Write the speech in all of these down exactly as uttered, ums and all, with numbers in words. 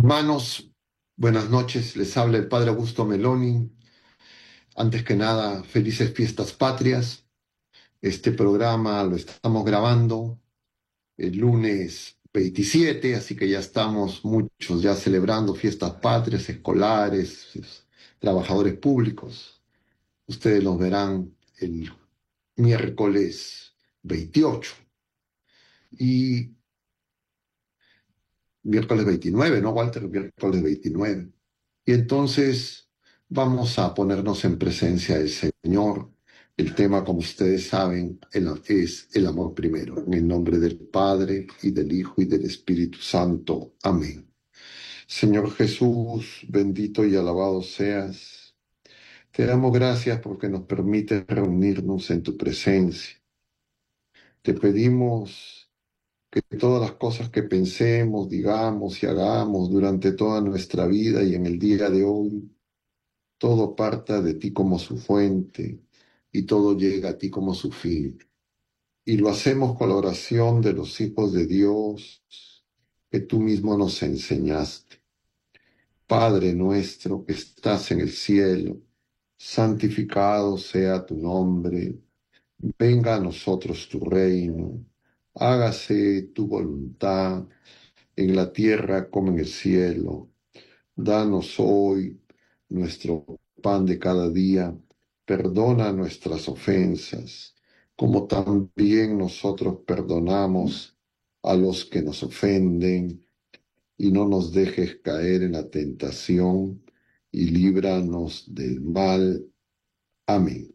Hermanos, buenas noches. Les habla el Padre Augusto Meloni. Antes que nada, felices fiestas patrias. Este programa lo estamos grabando el lunes veintisiete, así que ya estamos muchos ya celebrando fiestas patrias, escolares, trabajadores públicos. Ustedes los verán el miércoles veintiocho y miércoles veintinueve, ¿no, Walter? Miércoles veintinueve. Y entonces vamos a ponernos en presencia del Señor. El tema, como ustedes saben, el- es el amor primero. En el nombre del Padre, y del Hijo, y del Espíritu Santo. Amén. Señor Jesús, bendito y alabado seas. Te damos gracias porque nos permites reunirnos en tu presencia. Te pedimos que todas las cosas que pensemos, digamos y hagamos durante toda nuestra vida y en el día de hoy, todo parta de ti como su fuente y todo llega a ti como su fin. Y lo hacemos con la oración de los hijos de Dios que tú mismo nos enseñaste. Padre nuestro que estás en el cielo, santificado sea tu nombre, venga a nosotros tu reino, hágase tu voluntad en la tierra como en el cielo. Danos hoy nuestro pan de cada día. Perdona nuestras ofensas, como también nosotros perdonamos a los que nos ofenden, y no nos dejes caer en la tentación, y líbranos del mal. Amén.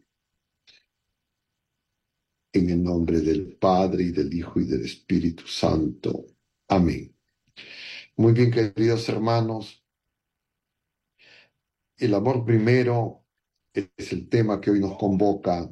En el nombre del Padre, y del Hijo, y del Espíritu Santo. Amén. Muy bien, queridos hermanos. El amor primero es el tema que hoy nos convoca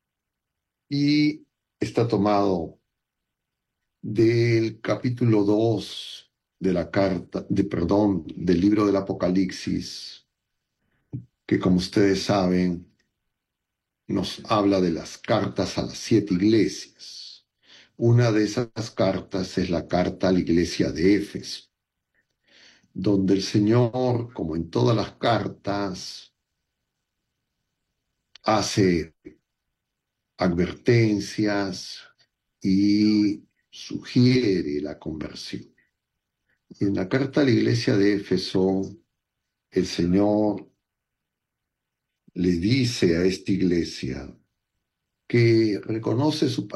y está tomado del capítulo dos de la carta, de perdón, del libro del Apocalipsis, que como ustedes saben, nos habla de las cartas a las siete iglesias. Una de esas cartas es la carta a la iglesia de Éfeso, donde el Señor, como en todas las cartas, hace advertencias y sugiere la conversión. Y en la carta a la iglesia de Éfeso, el Señor le dice a esta iglesia que reconoce su